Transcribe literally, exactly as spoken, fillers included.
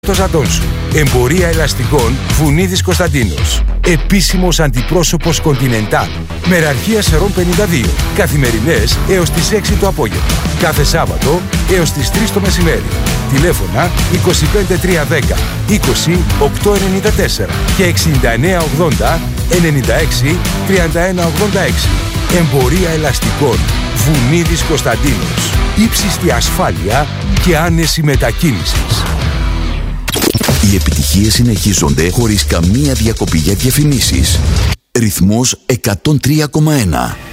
Το Ζαντόνσου. Εμπορία ελαστικών Βουνίδης Κωνσταντίνος. Επίσημος αντιπρόσωπος Continental. Μεραρχία Σερών πενήντα δύο. Καθημερινές έως τις έξι το απόγευμα. Κάθε Σάββατο έως τις τρεις το μεσημέρι. Τηλέφωνα είκοσι πέντε τριακόσια δέκα είκοσι οκτακόσια ενενήντα τέσσερα και εξήντα εννέα ογδόντα ενενήντα έξι τριάντα ένα ογδόντα έξι. Εμπορία ελαστικών Βουνίδης Κωνσταντίνος. Ύψιστη ασφάλεια και άνεση μετακίνησης. Οι επιτυχίες συνεχίζονται χωρίς καμία διακοπή για διαφημίσεις. Ρυθμός εκατόν τρία κόμμα ένα.